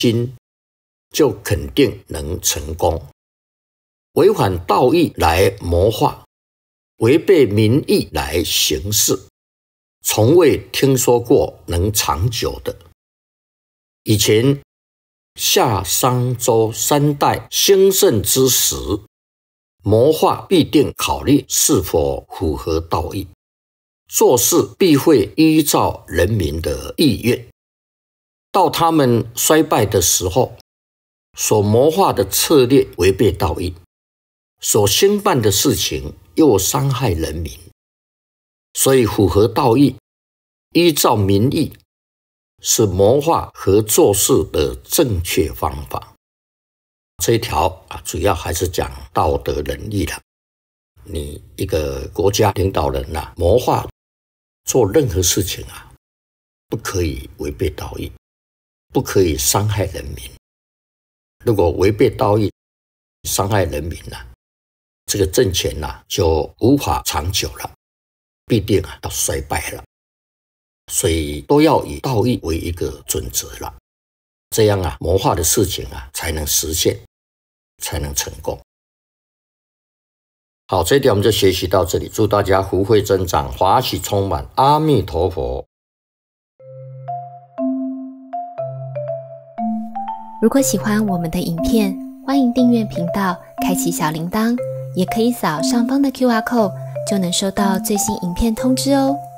心，就肯定能成功。违反道义来谋划，违背民意来行事，从未听说过能长久的。以前夏商周三代兴盛之时，谋划必定考虑是否符合道义，做事必会依照人民的意愿。到他们衰败的时候，所谋划的策略违背道义，所兴办的事情又伤害人民，所以符合道义，依照民意，是谋划和做事的正确方法。这一条主要还是讲道德仁义的。你一个国家领导人谋划做任何事情不可以违背道义，不可以伤害人民。如果违背道义，伤害人民这个政权就无法长久了，必定要衰败了。所以都要以道义为一个准则了，这样谋划的事情才能实现，才能成功。好，这一点我们就学习到这里，祝大家福慧增长，法喜充满，阿弥陀佛。 如果喜欢我们的影片，欢迎订阅频道，开启小铃铛，也可以扫上方的 QR code， 就能收到最新影片通知哦。